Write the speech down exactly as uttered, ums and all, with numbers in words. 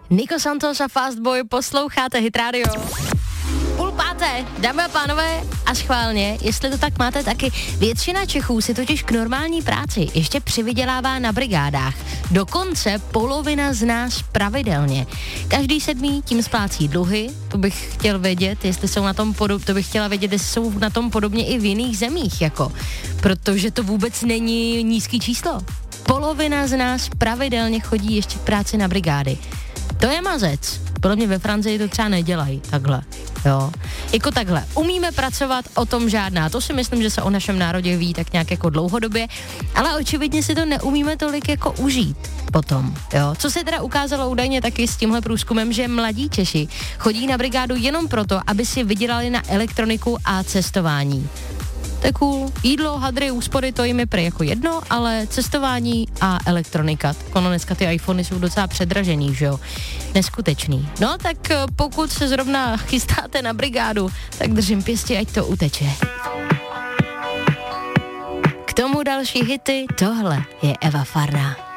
Nico Santos a Fastboy, posloucháte Hit Radio. Půl páté, dámy a pánové, a schválně, jestli to tak máte taky. Většina Čechů si totiž k normální práci ještě přivydělává na brigádách. Dokonce polovina z nás pravidelně. Každý sedmý tím splácí dluhy, to bych chtěl vědět, jestli jsou na tom podobně, to bych chtěla vědět, jestli jsou na tom podobně i v jiných zemích, jako, protože to vůbec není nízký číslo. Polovina z nás pravidelně chodí ještě v práci na brigády. To je mazec. Podle mě ve Francii to třeba nedělají takhle, jo. Jako takhle. Umíme pracovat, o tom žádná. To si myslím, že se o našem národě ví tak nějak jako dlouhodobě, ale očividně si to neumíme tolik jako užít potom, jo. Co se teda ukázalo údajně taky s tímhle průzkumem, že mladí Češi chodí na brigádu jenom proto, aby si vydělali na elektroniku a cestování. To je cool. Jídlo, hadry, úspory, to jim je prý jako jedno, ale cestování a elektronika. Ono dneska ty iPhony jsou docela předražený, že jo? Neskutečný. No tak pokud se zrovna chystáte na brigádu, tak držím pěstí, ať to uteče. K tomu další hity, tohle je Eva Farná.